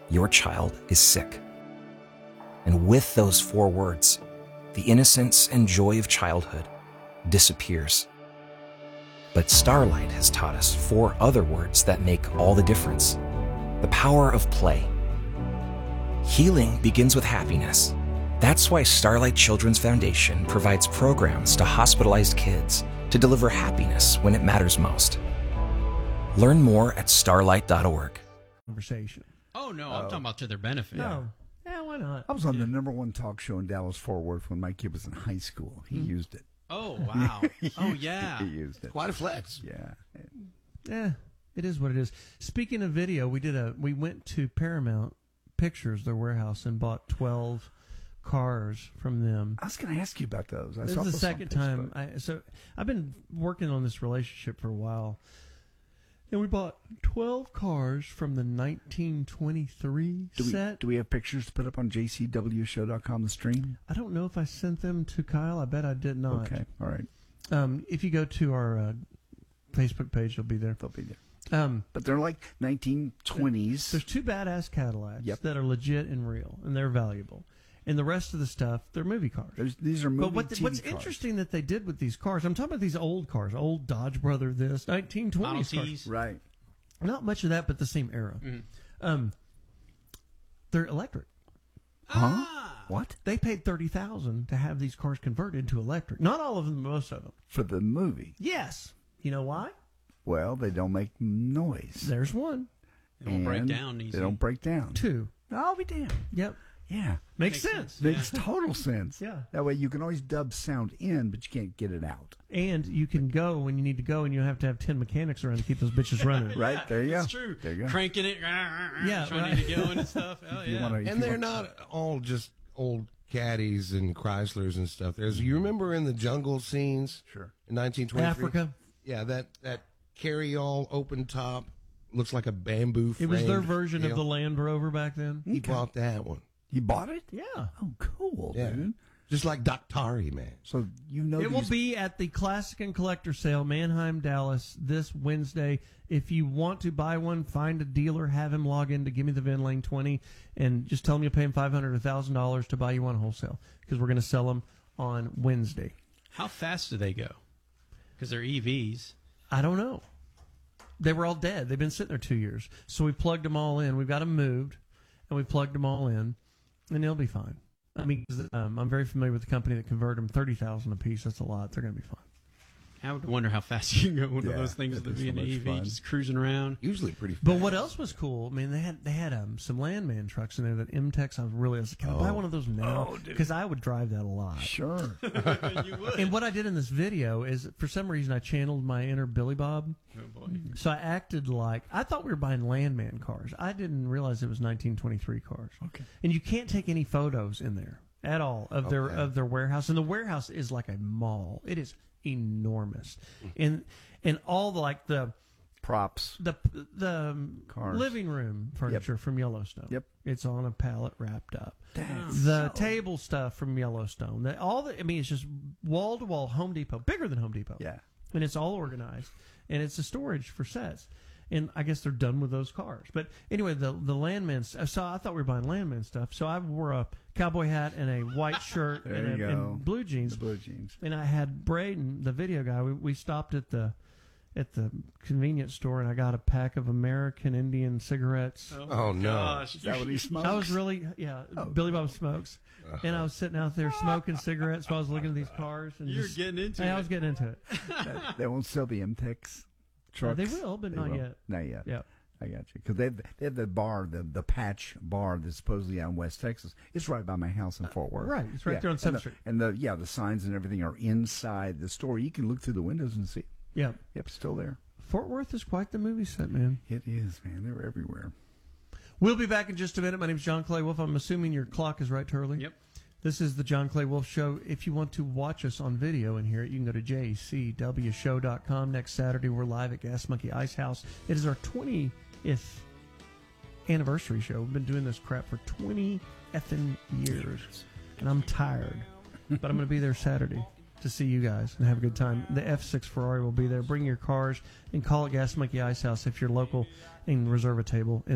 your child is sick. And with those 4 words, the innocence and joy of childhood disappears. But Starlight has taught us 4 other words that make all the difference. The power of play. Healing begins with happiness. That's why Starlight Children's Foundation provides programs to hospitalized kids to deliver happiness when it matters most. Learn more at starlight.org. Conversation. Oh, no, I'm talking about to their benefit. No. Yeah, why not? I was on the #1 talk show in Dallas-Fort Worth when my kid was in high school. He used it. Oh, wow. Oh, yeah. He used it. Quite a flex. Yeah. Yeah, it is what it is. Speaking of video, we went to Paramount Pictures, their warehouse, and bought 12 cars from them. I was going to ask you about those. This is the second time. I've been working on this relationship for a while. And we bought 12 cars from the 1923 set. Do we have pictures to put up on jcwshow.com, the stream? I don't know if I sent them to Kyle. I bet I did not. Okay, all right. If you go to our Facebook page, they'll be there. They'll be there. But they're like 1920s. There's 2 badass Cadillacs that are legit and real, and they're valuable. And the rest of the stuff, they're movie cars. These are movie But what's cars. interesting that they did with these cars, I'm talking about these old cars, old Dodge Brother, this 1920s Model cars. Ts. Right. Not much of that, but the same era. Mm-hmm. They're electric. Huh? What? They paid $30,000 to have these cars converted to electric. Not all of them, most of them. For the movie. Yes. You know why? Well, they don't make noise. There's one. They don't break And down easy. They don't break down. 2. I'll be damned. Yep. Yeah. Makes sense. Makes total sense. Yeah. That way you can always dub sound in, but you can't get it out. And you can go when you need to go, and you don't have to have 10 mechanics around to keep those bitches running. Right? There you go. That's true. There you go. Cranking it, Yeah, trying right. to get going and stuff. Oh, You yeah. wanna- if And you they're want- not all just old Caddies and Chryslers and stuff. You remember in the jungle scenes? Sure. In 1923? Africa. Yeah, that carry-all open top looks like a bamboo It was their framed version of deal. the Land Rover back then. He bought that one. You bought it? Yeah. Oh, cool, Yeah. dude. Just like Doctari, man. So you know It will these- be at the Classic and Collector Sale, Manheim, Dallas, this Wednesday. If you want to buy one, find a dealer, have him log in to Give Me the VIN Lane 20, and just tell him you'll pay him $500 or $1,000 to buy you one wholesale, because we're going to sell them on Wednesday. How fast do they go? Because they're EVs. I don't know. They were all dead. They've been sitting there 2 years. So we plugged them all in. We've got them moved, and we plugged them all in, and they'll be fine. I mean, 'cause, I'm very familiar with the company that converted them 30,000 a piece. That's a lot. They're going to be fine. I would wonder how fast you can go one Yeah, of those things that'd to be be so an much EV, fun. just cruising around. Usually pretty fast. But what else was cool? I mean, they had some Landman trucks in there that M-Tex. I was like, can I buy one of those now? Because I would drive that a lot. Sure. You would. And what I did in this video is, for some reason, I channeled my inner Billy Bob. Oh, boy. So I acted like I thought we were buying Landman cars. I didn't realize it was 1923 cars. Okay. And you can't take any photos in there at all of their warehouse. And the warehouse is like a mall. It is enormous. And all the Props. the Cars. living room furniture from Yellowstone. Yep. It's on a pallet wrapped up. That's The table stuff from Yellowstone. It's just wall to wall Home Depot, bigger than Home Depot. Yeah. And it's all organized, and it's a storage for sets. And I guess they're done with those cars. But anyway, the Landman. So I thought we were buying Landman stuff. So I wore a cowboy hat and a white shirt There and, you go. and blue jeans. The blue jeans. And I had Braden, the video guy. We stopped at the convenience store, and I got a pack of American Indian cigarettes. Oh, no. Gosh. Is that what he smokes? I was really, Billy Bob smokes. And I was sitting out there smoking cigarettes while I was looking at these cars. And You're getting into I it. was getting into it. They won't sell the M-Tex trucks. They will, but not yet. Not yet. Yeah. I got you. Because they have the bar, the Patch Bar that's supposedly out in West Texas. It's right by my house in Fort Worth. Right. It's right there on 7th Street. And the signs and everything are inside the store. You can look through the windows and see. Yeah. Yep, still there. Fort Worth is quite the movie set, man. It is, man. They're everywhere. We'll be back in just a minute. My name's John Clay Wolf. I'm assuming your clock is right, Turley. Yep. This is the John Clay Wolf Show. If you want to watch us on video and hear it, you can go to jcwshow.com. Next Saturday, we're live at Gas Monkey Ice House. It is our 20th anniversary show. We've been doing this crap for 20 effing years. And I'm tired. But I'm going to be there Saturday to see you guys and have a good time. The F6 Ferrari will be there. Bring your cars and call it Gas Monkey Ice House if you're local and reserve a table.